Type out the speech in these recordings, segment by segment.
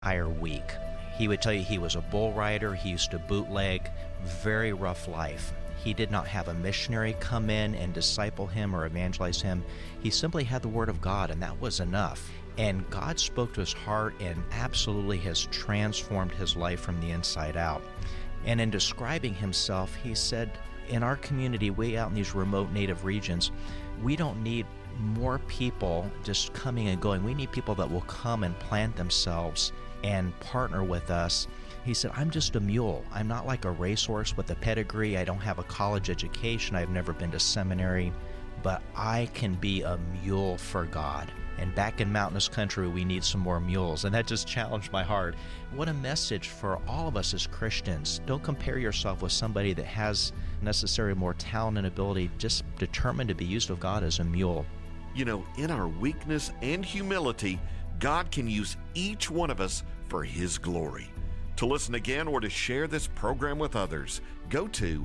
entire week. He would tell you he was a bull rider, he used to bootleg, very rough life. He did not have a missionary come in and disciple him or evangelize him. He simply had the Word of God, and that was enough. And God spoke to his heart and absolutely has transformed his life from the inside out. And in describing himself, he said, in our community, way out in these remote native regions, we don't need more people just coming and going. We need people that will come and plant themselves and partner with us. He said, I'm just a mule. I'm not like a racehorse with a pedigree. I don't have a college education. I've never been to seminary, but I can be a mule for God. And back in mountainous country, we need some more mules. And that just challenged my heart. What a message for all of us as Christians. Don't compare yourself with somebody that has necessarily more talent and ability, just determined to be used of God as a mule. You know, in our weakness and humility, God can use each one of us for His glory. To listen again or to share this program with others, go to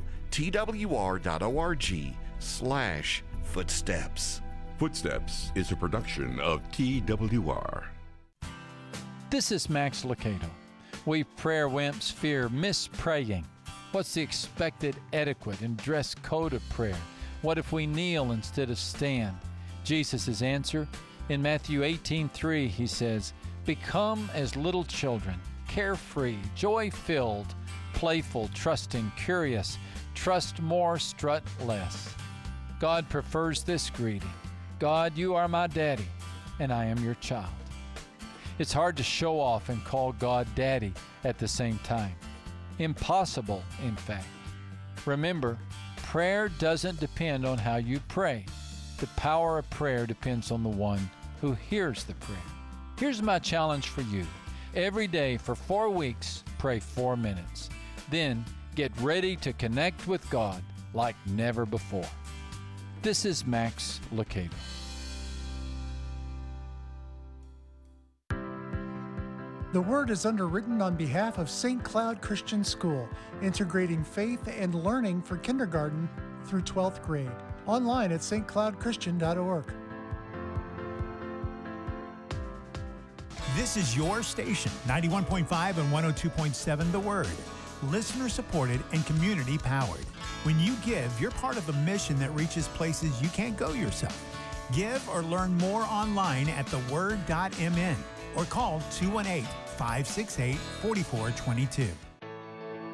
twr.org/footsteps. Footsteps is a production of TWR. This is Max Lucado. We prayer wimps fear mispraying. What's the expected etiquette and dress code of prayer? What if we kneel instead of stand? Jesus' answer? In Matthew 18:3, he says, "Become as little children, carefree, joy-filled, playful, trusting, curious, trust more, strut less." God prefers this greeting. God, you are my daddy, and I am your child. It's hard to show off and call God daddy at the same time. Impossible, in fact. Remember, prayer doesn't depend on how you pray. The power of prayer depends on the one who hears the prayer. Here's my challenge for you. Every day for 4 weeks, pray 4 minutes. Then get ready to connect with God like never before. This is Max Lucado. The Word is underwritten on behalf of St. Cloud Christian School, integrating faith and learning for kindergarten through 12th grade. Online at stcloudchristian.org. This is your station, 91.5 and 102.7 The Word. Listener supported and community powered. When you give, you're part of a mission that reaches places you can't go yourself. Give or learn more online at theword.mn or call 218-568-4422.